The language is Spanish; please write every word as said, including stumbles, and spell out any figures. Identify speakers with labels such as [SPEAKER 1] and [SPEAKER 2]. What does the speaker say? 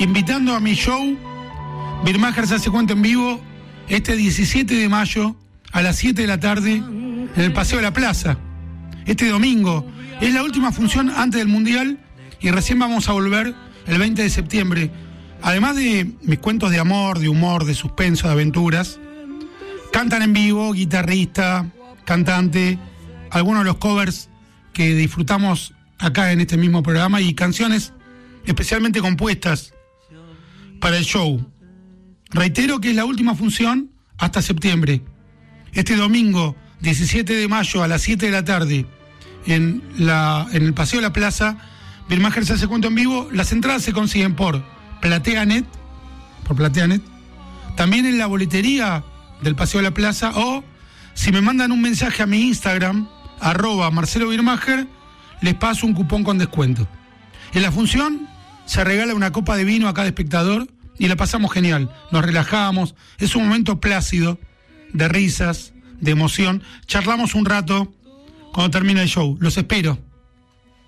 [SPEAKER 1] invitando a mi show Birmacher se hace cuenta en vivo este diecisiete de mayo a las siete de la tarde en el Paseo de la Plaza. Este domingo es la última función antes del Mundial y recién vamos a volver el veinte de septiembre. Además de mis cuentos de amor, de humor, de suspenso, de aventuras, cantan en vivo, guitarrista, cantante, algunos de los covers que disfrutamos acá en este mismo programa y canciones especialmente compuestas para el show. Reitero que es la última función hasta septiembre. Este domingo, diecisiete de mayo a las siete de la tarde, en, la, en el Paseo de la Plaza, Birmacher se hace cuento en vivo. Las entradas se consiguen por PlateaNet, por PlateaNet, también en la boletería del Paseo de la Plaza, o si me mandan un mensaje a mi Instagram, arroba Marcelo Birmacher, les paso un cupón con descuento. En la función se regala una copa de vino a cada espectador y la pasamos genial, nos relajamos, es un momento plácido, de risas, de emoción, charlamos un rato cuando termina el show. Los espero.